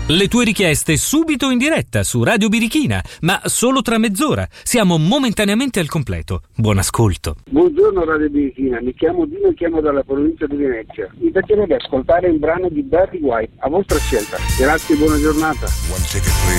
Le tue richieste subito in diretta su Radio Birichina, ma solo tra mezz'ora. Siamo momentaneamente al completo. Buon ascolto. Buongiorno Radio Birichina, mi chiamo Dino e chiamo dalla provincia di Venezia. Mi piacerebbe ascoltare un brano di Barry White, a vostra scelta. Grazie, buona giornata.